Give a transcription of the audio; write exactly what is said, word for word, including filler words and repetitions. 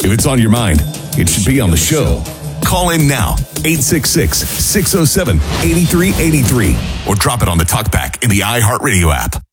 If it's on your mind, it should be on the show. Call in now, eight six six, six oh seven, eight three eight three, or drop it on the talkback in the iHeartRadio app.